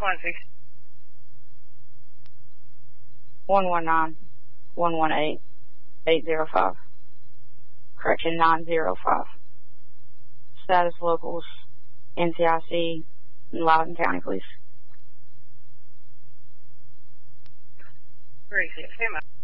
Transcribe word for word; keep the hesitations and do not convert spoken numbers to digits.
One six. one one nine, one one eight, eight zero five. Correction, nine zero five. Status locals, N C I C, Loudoun County Police. Three six. Come on.